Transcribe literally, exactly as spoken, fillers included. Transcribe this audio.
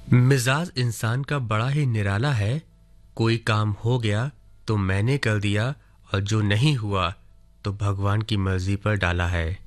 मिजाज इंसान का बड़ा ही निराला है। कोई काम हो गया तो मैंने कर दिया, और जो नहीं हुआ तो भगवान की मर्जी पर डाला है।